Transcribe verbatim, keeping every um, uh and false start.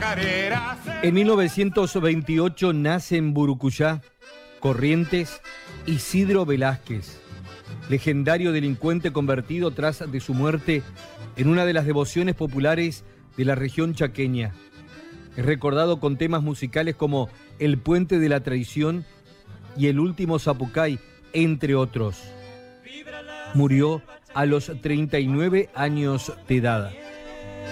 En mil novecientos veintiocho nace en Burucuyá, Corrientes, Isidro Velázquez, legendario delincuente convertido tras de su muerte en una de las devociones populares de la región chaqueña. Es recordado con temas musicales como El Puente de la Traición y El Último Zapucay, entre otros. Murió a los treinta y nueve años de edad.